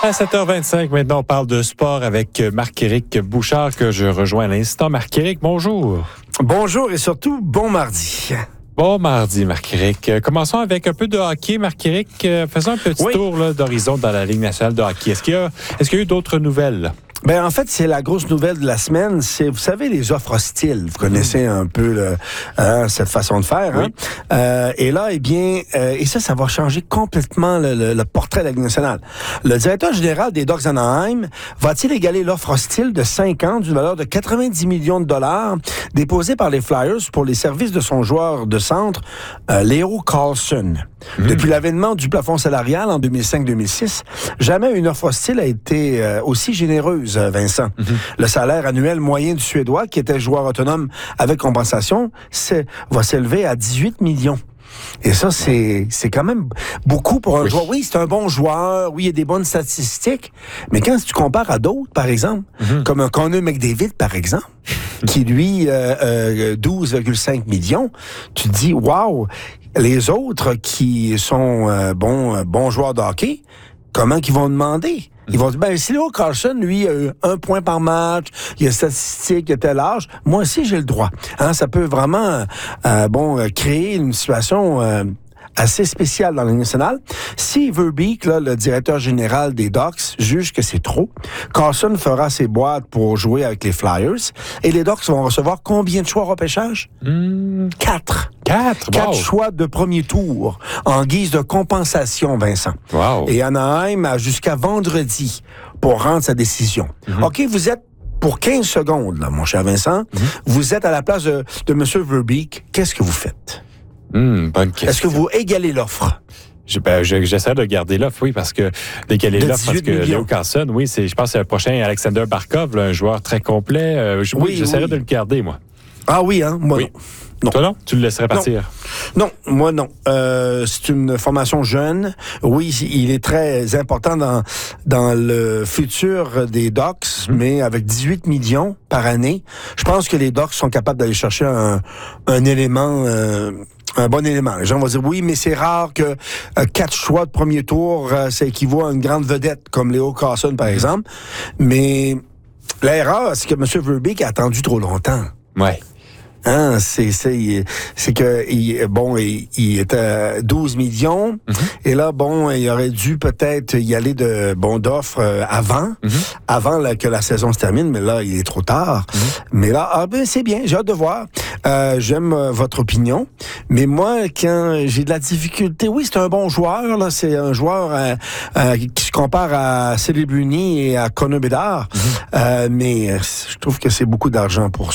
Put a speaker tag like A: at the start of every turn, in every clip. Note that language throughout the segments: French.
A: À 7h25, maintenant, on parle de sport avec Marc-Éric Bouchard, que je rejoins à l'instant. Marc-Éric, bonjour.
B: Bonjour et surtout, bon mardi.
A: Bon mardi, Marc-Éric. Commençons avec un peu de hockey, Marc-Éric. Faisons un petit tour là, d'horizon dans la Ligue nationale de hockey. Est-ce qu'il y a eu d'autres nouvelles?
B: Ben en fait, c'est la grosse nouvelle de la semaine. C'est, vous savez, les offres hostiles. Vous connaissez un peu cette façon de faire.
A: Oui.
B: Et là, eh bien, et ça va changer complètement le portrait de la Ligue nationale. Le directeur général des Ducks d'Anaheim va-t-il égaler l'offre hostile de 5 ans d'une valeur de 90 millions de dollars déposée par les Flyers pour les services de son joueur de centre, Leo Carlsson? Depuis l'avènement du plafond salarial en 2005-2006, jamais une offre hostile a été aussi généreuse, Vincent. Le salaire annuel moyen du Suédois, qui était joueur autonome avec compensation, va s'élever à 18 millions. Et ça, c'est quand même beaucoup pour un joueur. Oui, c'est un bon joueur. Oui, il y a des bonnes statistiques. Mais quand tu compares à d'autres, par exemple, comme un Connor McDavid, par exemple, qui, lui, 12,5 millions, tu te dis, wow, les autres qui sont bons joueurs de hockey, comment qu'ils vont demander? Ils vont dire, ben, si Leo Carlsson, lui, a eu 1 point par match, il y a statistique, il y a tel âge, moi aussi, j'ai le droit. Ça peut vraiment, créer une situation assez spéciale dans la Ligue nationale. Si Verbeek, là, le directeur général des Ducks, juge que c'est trop, Carlsson fera ses boîtes pour jouer avec les Flyers, et les Ducks vont recevoir combien de choix au repêchage? 4. 4 choix de premier tour en guise de compensation, Vincent.
A: Wow. Et
B: Anaheim a jusqu'à vendredi pour rendre sa décision. OK, vous êtes pour 15 secondes, là, mon cher Vincent, vous êtes à la place de M. Verbeek. Qu'est-ce que vous faites?
A: Bonne question.
B: Est-ce que vous égalez l'offre?
A: J'essaie de garder l'offre, oui, parce que d'égaler l'offre, parce que Leo Carlsson, oui, je pense que c'est le prochain Alexander Barkov, là, un joueur très complet. J'essaierais de le garder, moi.
B: Ah oui, hein? Moi,
A: oui.
B: Non.
A: Toi, non? Tu le laisserais partir?
B: Non, moi, non. C'est une formation jeune. Oui, il est très important dans le futur des Ducks, mais avec 18 millions par année, je pense que les Ducks sont capables d'aller chercher un élément... un bon élément. Les gens vont dire, oui, mais c'est rare que 4 choix de premier tour, ça équivaut à une grande vedette, comme Leo Carlsson, par exemple. Mais l'erreur, c'est que M. Verbeek a attendu trop longtemps.
A: Ouais.
B: C'est que il était à 12 millions et là il aurait dû peut-être y aller d'offres avant que la saison se termine, mais là il est trop tard. Mais là c'est bien, j'ai hâte de voir. J'aime votre opinion, mais moi quand j'ai de la difficulté, oui, c'est un bon joueur là, c'est un joueur qui se compare à Sidney Bruni et à Connor Bedard, mais je trouve que c'est beaucoup d'argent pour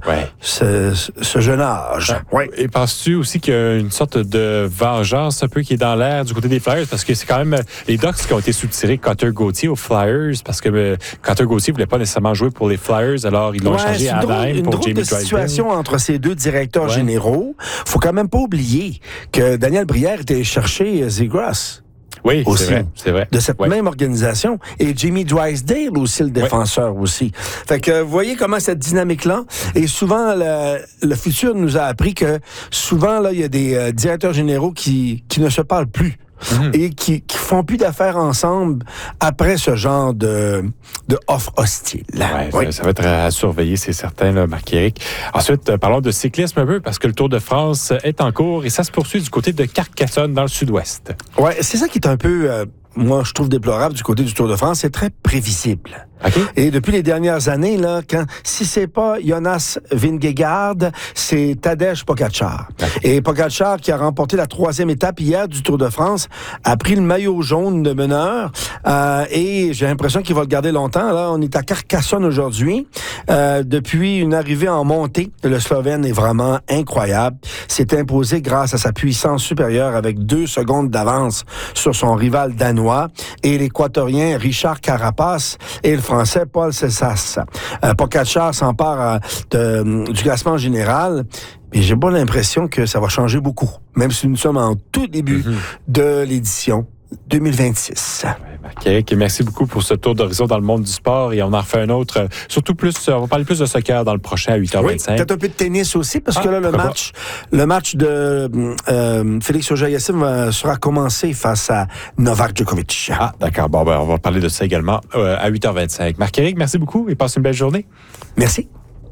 B: ce jeune âge.
A: Ouais. Et penses-tu aussi qu'il y a une sorte de vengeance un peu qui est dans l'air du côté des Flyers? Parce que c'est quand même les Ducks qui ont été sous-tirés Cutter Gauthier aux Flyers, parce que Cutter Gauthier ne voulait pas nécessairement jouer pour les Flyers, alors ils l'ont changé à Anaheim pour Jamie Drysdale. Une
B: situation entre ces deux directeurs généraux. Faut quand même pas oublier que Daniel Brière était chercher Zegras.
A: Oui,
B: aussi,
A: c'est vrai.
B: De cette même organisation. Et Jamie Drysdale aussi, le défenseur aussi. Fait que vous voyez comment cette dynamique-là. Et souvent, le futur nous a appris que souvent, là, il y a des directeurs généraux qui ne se parlent plus. Et qui font plus d'affaires ensemble après ce genre de offre hostile.
A: Ça va être à surveiller, c'est certain, là, Marc-Éric. Ensuite, parlons de cyclisme un peu, parce que le Tour de France est en cours et ça se poursuit du côté de Carcassonne, dans le sud-ouest.
B: Oui, c'est ça qui est un peu... moi, je trouve déplorable du côté du Tour de France, c'est très prévisible.
A: Okay.
B: Et depuis les dernières années, là, si c'est pas Jonas Vingegaard, c'est Tadej Pogačar. Okay. Et Pogačar, qui a remporté la 3e étape hier du Tour de France, a pris le maillot jaune de meneur. Et j'ai l'impression qu'il va le garder longtemps. Là, on est à Carcassonne aujourd'hui. Depuis une arrivée en montée, le Slovène est vraiment incroyable. S'est imposé grâce à sa puissance supérieure avec 2 secondes d'avance sur son rival danois. Et l'Équatorien Richard Carapace et le Français Paul Cessas. Pogačar s'empare du classement général. Mais j'ai pas l'impression que ça va changer beaucoup, même si nous sommes en tout début de l'édition 2026.
A: Marc-Éric, merci beaucoup pour ce tour d'horizon dans le monde du sport et on en refait un autre. Surtout on va parler plus de soccer dans le prochain à 8h25.
B: Oui, peut-être un peu de tennis aussi, parce que là, le match de Félix Auger-Aliassime sera commencé face à Novak Djokovic.
A: Ah, d'accord. Bon, on va parler de ça également à 8h25. Marc-Éric, merci beaucoup et passe une belle journée.
B: Merci.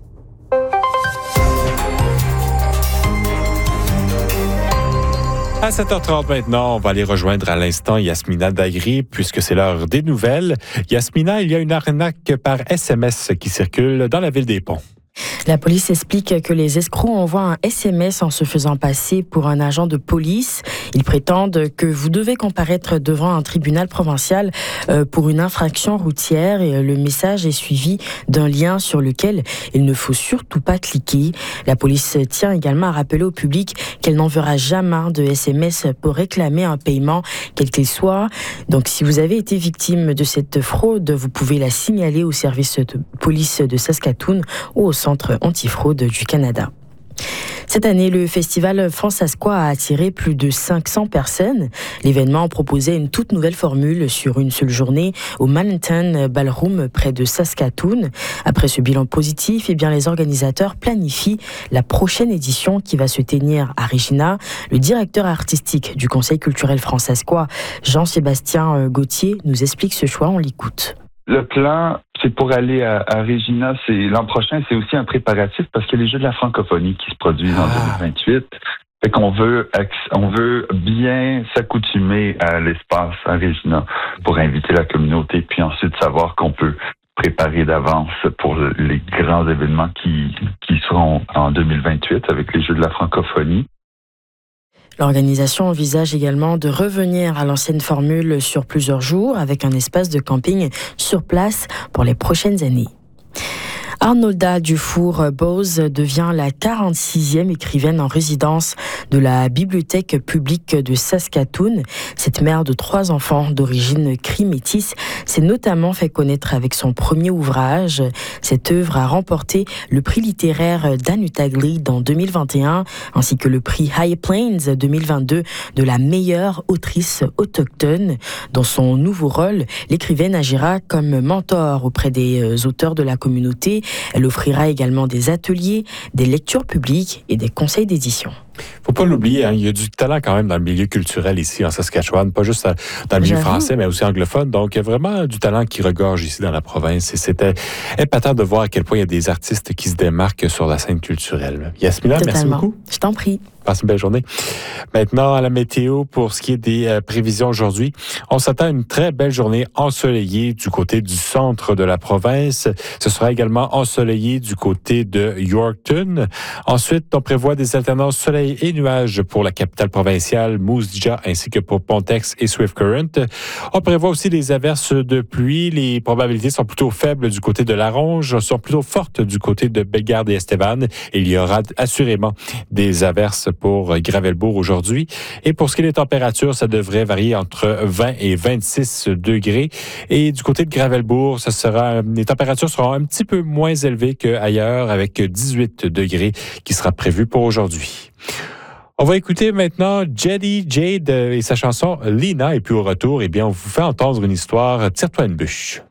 A: À 7h30 maintenant, on va aller rejoindre à l'instant Yasmina Dagri, puisque c'est l'heure des nouvelles. Yasmina, il y a une arnaque par SMS qui circule dans la ville des Ponts.
C: La police explique que les escrocs envoient un SMS en se faisant passer pour un agent de police. Ils prétendent que vous devez comparaître devant un tribunal provincial pour une infraction routière et le message est suivi d'un lien sur lequel il ne faut surtout pas cliquer. La police tient également à rappeler au public qu'elle n'enverra jamais de SMS pour réclamer un paiement, quel qu'il soit. Donc si vous avez été victime de cette fraude, vous pouvez la signaler au service de police de Saskatoon ou au Centre antifraude du Canada. Cette année, le festival Francescois a attiré plus de 500 personnes. L'événement proposait une toute nouvelle formule sur une seule journée au Manhattan Ballroom près de Saskatoon. Après ce bilan positif, les organisateurs planifient la prochaine édition qui va se tenir à Regina. Le directeur artistique du Conseil culturel francescois, Jean-Sébastien Gauthier, nous explique ce choix. On l'écoute.
D: Le plan, c'est pour aller à Regina, l'an prochain, c'est aussi un préparatif parce qu'il y a les Jeux de la francophonie qui se produisent en 2028. Fait qu'on veut bien s'accoutumer à l'espace à Regina pour inviter la communauté, puis ensuite savoir qu'on peut préparer d'avance pour les grands événements qui seront en 2028 avec les Jeux de la francophonie.
C: L'organisation envisage également de revenir à l'ancienne formule sur plusieurs jours avec un espace de camping sur place pour les prochaines années. Arnolda Dufour-Bose devient la 46e écrivaine en résidence de la Bibliothèque publique de Saskatoon. Cette mère de 3 enfants d'origine cri métisse s'est notamment fait connaître avec son premier ouvrage. Cette œuvre a remporté le prix littéraire d'Anutaglid en 2021 ainsi que le prix High Plains 2022 de la meilleure autrice autochtone. Dans son nouveau rôle, l'écrivaine agira comme mentor auprès des auteurs de la communauté. Elle offrira également des ateliers, des lectures publiques et des conseils d'édition.
A: Faut pas l'oublier, il y a du talent quand même dans le milieu culturel ici en Saskatchewan, pas juste dans le milieu français, mais aussi anglophone. Donc, il y a vraiment du talent qui regorge ici dans la province. Et c'était épatant de voir à quel point il y a des artistes qui se démarquent sur la scène culturelle. Yasmina, merci beaucoup.
C: Je t'en prie.
A: Passe une belle journée. Maintenant, à la météo, pour ce qui est des prévisions aujourd'hui, on s'attend à une très belle journée ensoleillée du côté du centre de la province. Ce sera également ensoleillé du côté de Yorkton. Ensuite, on prévoit des alternances soleil et nuages pour la capitale provinciale, Moose Jaw, ainsi que pour Pontex et Swift Current. On prévoit aussi des averses de pluie. Les probabilités sont plutôt faibles du côté de La Ronge, sont plutôt fortes du côté de Bellegarde et Estevan. Il y aura assurément des averses pour Gravelbourg aujourd'hui. Et pour ce qui est des températures, ça devrait varier entre 20 et 26 degrés. Et du côté de Gravelbourg, les températures seront un petit peu moins élevées qu'ailleurs, avec 18 degrés qui sera prévu pour aujourd'hui. On va écouter maintenant Jetty Jade et sa chanson Lina. Et puis au retour, on vous fait entendre une histoire. Tire-toi une bûche.